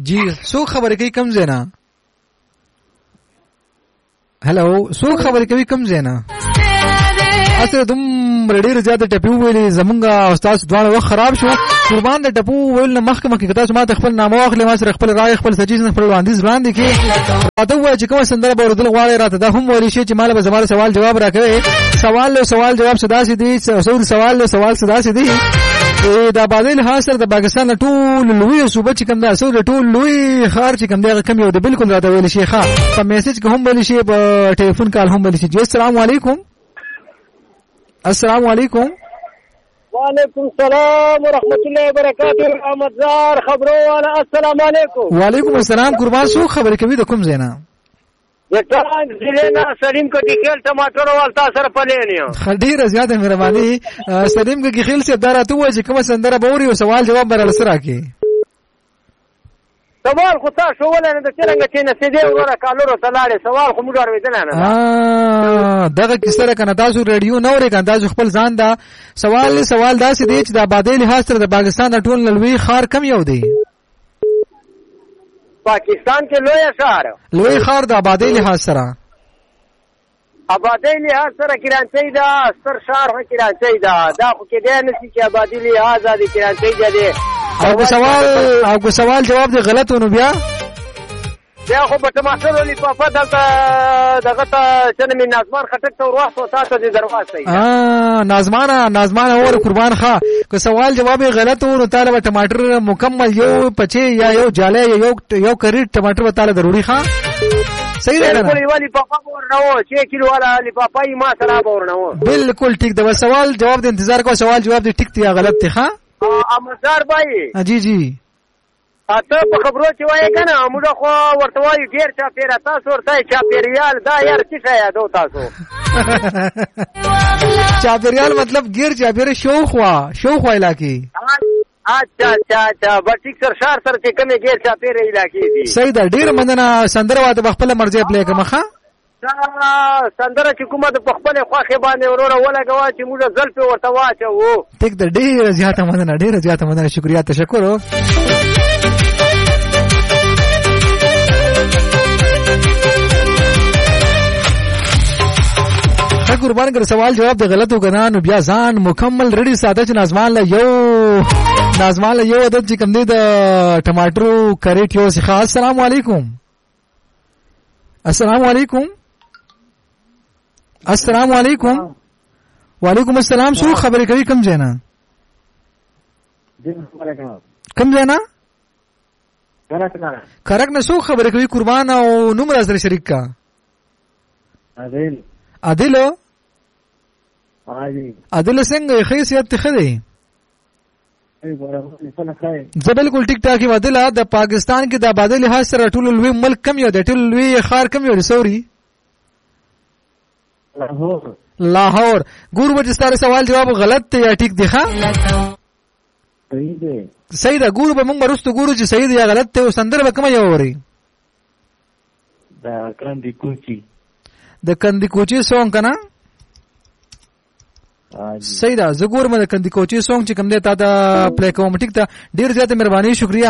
جی څوک خبرې کوي کم ځای نه؟ هلو څوک خبرې کوي کم ځای نه؟ اصل دومره ډېر زیاته ټپې وویلې زمونږ او ستاسو دواړه وخت خراب شو. قربان د ټپو ویل نه مخکې که تاسو ما ته خپل نامه واخلې، ما سره خپل رایې خپل سجیز خپل وړاندیز وړاندې کړي، راته ووایه چې کومه سندره به اورېدل غواړئ، راته دا هم ویلی شي چې ما له به زما سوال جواب راکوئ. سوال جواب څه داسې دي، سوال څه داسې دي د آبادۍ لحاظ سره د پاکستان ټول لوی صوبه چې کوم ده، د ټول لوی ښار چې کوم دی هغه کم یو دی، بلکل راته ویلی شي. ښه په میسج کې هم ویلی شي، په ټلیفون کال هم ویلی شي. جی السلام علیکم. السلام علیکم. وعلیکم السلام ورحمت الله وبرکاته. احمد زار خبرو والا السلام علیکم. وعلیکم السلام. قربان څوک خبرې کوي د کوم ځای نه؟ د ټانک ضلع نه سلیم کټي خیل ټماټر وال تاسو سره پلین. ډیره زیاته مهرباني سلیم کټي خیل صاحب دا راته وایي چې کومه سندره به اوري او سوال جواب به راسره راکړي. سوال خو تاسو ولې نه د څنګه چې نسیدې وروره کالورو ته لاړې سوال خو موږ اورېدل نه. دغه کیسه کنه تاسو ریډیو نه اورئ، کنه تاسو خپل ځان دا سوال داسې دی چې د آبادۍ لحاظ سره د پاکستان د ټول لوی ښار کم یو دی؟ پاکستان کې لوی ښار د آبادۍ لحاظ سره کراچۍ ده، ستر ښار خو کراچۍ ده. دا خو کېدای نه شي چې آبادۍ لحاظ د کراچۍ ده. او که سوال جواب دی غلط ونه بیا خو په ټماټر لفافه دلته دغه ته چې مې نازمان خټک ته ورواستو تاسو دې درواستئ. نازمانه اور قربان ښه که سوال جواب غلط و نو تعالی به ټماټر مکمل یو پچې یا یو جاله یا یو کریټ ټماټر به تعالی ضروري. ښه صحیح ده بالکل یو لفافه ورنو 6 کیلو والا لفافه ما سره ورنو. بالکل ټیک ده. سوال جواب د انتظار کو، سوال جواب دی ټیک دی یا غلط دی؟ ښه امزار بھائی جی ته په خبرو چې وایې کنه موږ خو ورته وایو ډېر چاپېره، تاسو ورته چاپېریال دا یار څه شی یادو تاسو؟ چاپېریال مطلب ګیر چاپېره شاوخوا علاقې. اچھا بس ټیک سر ښار سره چې کومې ګیر چاپېره علاقې دي. صحیح ده. ډېره مننه. سندره واده په خپله مرضۍ پلی کړم. ښه سندره چې کومه د په خپلې خوښې باندې وروره ولګوه چې موږ زلفې ورته واچوو. ټیک ده. ډېره زیاته مننه. شکریه، تشکر. قربان کر سوال جواب د غلط وکنه نو بیا ځان مکمل ریډي ساده چې نازمان له یو عدد چې کم دی د ټماټرو کریټ یو څخه. السلام علیکم. وعلیکم السلام. څوک خبرې کوي کم ځای نه؟ کرک نه څوک خبرې کوي قربان او نوم را سره شریک کا؟ عادل څنګه خیسیت ښه دی؟ زه بالکل ټیک ټاک یم. عادل د پاکستان کې د آبادۍ لحاظ سره ټول لوی ملک کم یو دی، ټول لوی ښار کم یو دی؟ سوري لاهور. ګورو چې ستاسو سوال جواب غلط دی یا ټیک دی؟ ښه صحیح ده. ګورو به موږ وروسته ګورو چې صحیح دی یا غلط دی. او سندره به کومه یو اورئ؟ د کندي کوچي سونګ که نه؟ صحیح ده. زه ګورم د کندي کوچي سونګ چې کوم دی تا ته پلی کوم. ټیک ده. ډېر زیاته مهرباني، شکریه.